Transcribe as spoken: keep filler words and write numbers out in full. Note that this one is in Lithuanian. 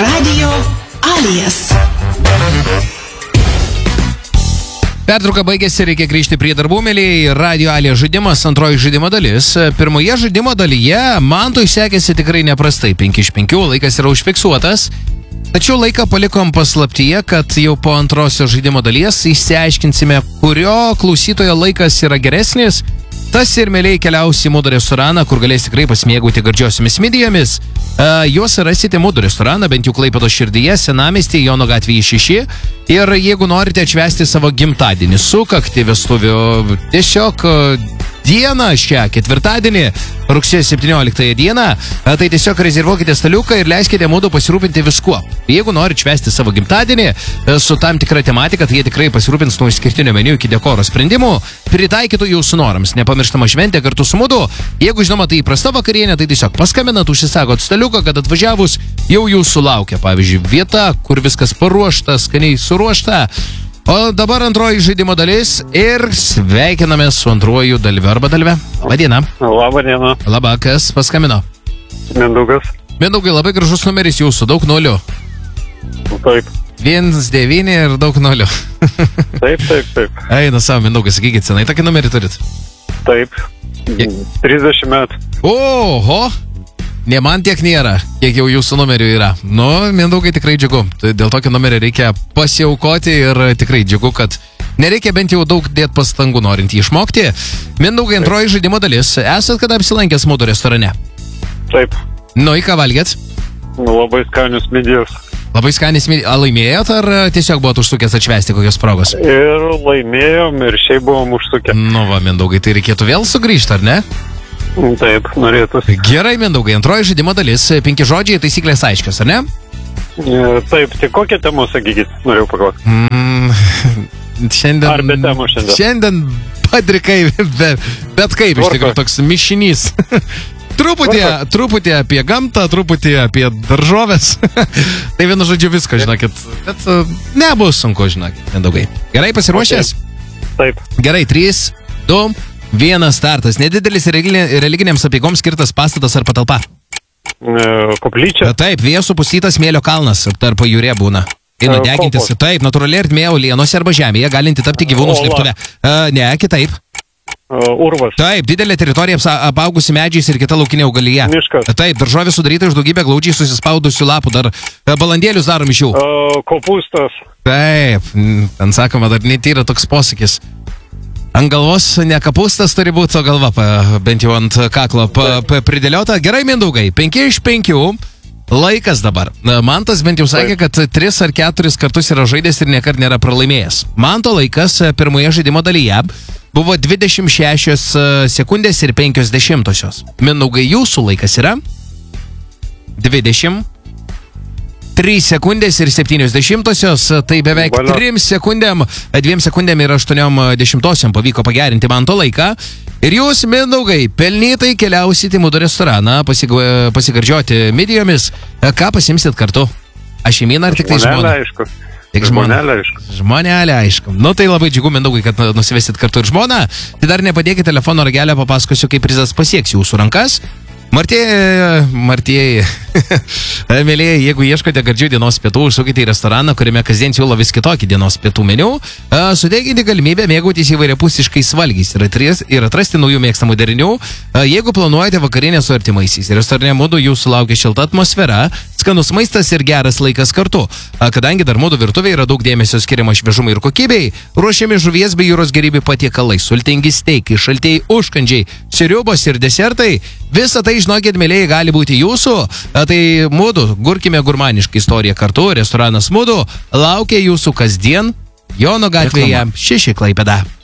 Radio Alijas. Pertrauka baigėsi, reikia grįžti prie darbų, mėlyjei. Radio Alija žaidimas, antroji žaidimo dalis. Pirmoje žaidimo dalyje Mantui sekėsi tikrai neprastai. penki iš penkių, laikas yra užfiksuotas. Tačiau laiką palikom paslaptyje, kad jau po antrosios žaidimo dalies išsiaiškinsime, kurio klausytojo laikas yra geresnis. Tas ir mėlyjei keliausi į Mudu restoraną, kur galės tikrai pasimėgauti gardžiosiomis midijomis. Uh, juos rasite Mudu restoraną, bent jau Klaipėdos širdyje, Senamiestyje, Jono gatvėje šeši. Ir jeigu norite atšvęsti savo gimtadienį, sukakti vestuvių, tiesiog uh, dieną šią ketvirtadienį, rugsėjo septynioliktąją dieną, uh, tai tiesiog rezervuokite staliuką ir leiskite Mudu pasirūpinti viskuo. Jeigu norite švęsti savo gimtadienį uh, su tam tikra tematika, tai jie tikrai pasirūpins nuo išskirtinio meniu iki dekoro sprendimų, pritaikytų jūsų norams. Nepamirštama šventė kartu su Mudu. Jeigu žinoma, tai įprasta vakarienė, tai tiesiog paskambinat, užsisakot staliuką, kad atvažiavus jau jūsų laukia, pavyzdžiui, vieta, kur viskas paruošta, skaniai suruošta. O dabar antroji žaidimo dalis ir sveikiname su antruoju dalyviu arba dalyve. Labadiena. Labadiena. Labą, kas paskambino? Mindaugas. Mindaugai, labai gražus numeris jūsų, daug nulių. Taip. vienas devyni ir daug nulių. Taip, taip, taip. Eina savo, Mindaugai, sakykit, senai tokį numerį turit? Taip. trisdešimt metų. Oho! Ne man tiek nėra, kiek jau jūsų numerių yra. Nu, Mindaugai, tikrai džiugu. Dėl tokio numerio reikia pasiaukoti ir tikrai džiugu, kad nereikia bent jau daug dėt pastangų norint jį išmokti. Mindaugai, antroji žaidimo dalis. Esat kada apsilankęs Mudu restorane? Taip. Nu, į ką valgėt? Labai skanius midijos. Labai skanis midijos. Ar laimėjot, ar tiesiog buvot užsukęs atšvęsti kokios progos? Ir laimėjom, ir šiaip buvom užsukę. Nu va, Mindaugai, tai reikėtų vėl sugrįžti, ar ne? Taip, norėtųsi. Gerai, Mindaugai, antroji žaidimo dalis. Penki žodžiai, taisyklės aiškios, ar ne? Taip, tai kokią temą sakykit, norėjau paklausti. Mm, šiandien... Ar be temų šiandien? Šiandien padrikai, be, bet kaip, iš tikrųjų, toks mišinys. Truputį, truputį apie gamtą, truputį apie daržovės. Tai vienu žodžiu viską, žinokit. Bet uh, nebus sunku, žinokit, Mindaugai. Gerai, pasiruošęs? Okay. Taip. Gerai, trys, du, vienas startas. Nedidelis religinėms apeigoms skirtas pastatas ar patalpa? E, koplyčia. Taip, vėjo supustytas smėlio kalnas tarp jūrė būna. Einu degintis. Taip, natūraliai artmėje uolienose arba žemėje, galinti tapti gyvūnų slėptuve. Uh, ne, kitaip. Urvas. Taip, didelė teritorija apaugusi medžiais ir kita laukinė augalija. Miškas. Taip, daržovė sudaryta iš daugybę glaudžiai susispaudusių lapų, dar balandėlius darom iš jų. Uh, kopūstas. Taip, ten sakoma, dar net yra toks posakis. Ant galvos ne kapustas turi būti, o galva pa, bent jau ant kaklo pa, pa, pridėliota. Gerai, Mindaugai, penki iš penkių. Laikas dabar. Mantas bent jau sakė, kad tris ar keturis kartus yra žaidęs ir niekart nėra pralaimėjęs. Manto laikas pirmoje žaidimo dalyje buvo dvidešimt šešios sekundės ir penkios dešimtosios. Mindaugai, jūsų laikas yra dvidešimt trys sekundės ir septynios dešimtosios, tai beveik Valio. trim sekundėm, dviem sekundėm ir aštuoniom dešimtosiom pavyko pagerinti Manto laiką. Ir jūs, Mindaugai, pelnytai keliausite į Mudu restoraną, pasig pasigardžiuoti midijomis. Ką pasimsit kartu? Aš šeimyną ar tik tai žmoną? Žmonelė, aišku. Tik žmoną. Žmonelė, aišku. Žmonelė, aišku. Nu, tai labai džiugu, Mindaugai, kad nusivesit kartu ir žmoną. Tai dar nepadėkite telefono ragelio, papasakosiu, kaip prizas pasieks jūsų rankas. Martieji, Martieji, mėlyjei, jeigu ieškote gardžių dienos pietų, užsukite į restoraną, kuriame kasdien siūlo vis kitokį dienos pietų meniu, suteikite galimybę mėgautis įvairiapusiškais valgiais ir atrasti naujų mėgstamų derinių. Jeigu planuojate vakarienę su artimaisiais, restorane Mudu jūsų laukia šilta atmosfera, skanus maistas ir geras laikas kartu. Kadangi dar Mudu virtuvėje yra daug dėmesio skiriama šviežumui ir kokybei, ruošiami žuvies bei jūros gėrybių patiekalai, sultingi steikai, šaltieji užkandžiai, sriubos ir desertai. Visa tai, žinokit, mėlyjei, gali būti jūsų. Tai Mudu, gurkime gurmanišką istoriją kartu. Restoranas Mudu laukia jūsų kasdien Jono gatvėje šeši Klaipėda.